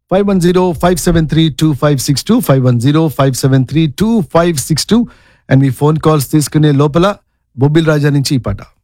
510-573-2562 510-573-2562 and me phone calls తీసుకునే లోపల బొబ్బిల్ రాజా నుంచి ఈ పాట.